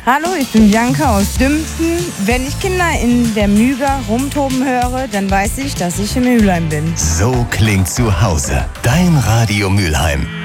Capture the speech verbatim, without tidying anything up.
Hallo, ich bin Bianca aus Dümpten. Wenn ich Kinder in der Müger rumtoben höre, dann weiß ich, dass ich in Mülheim bin. So klingt zu Hause. Dein Radio Mülheim.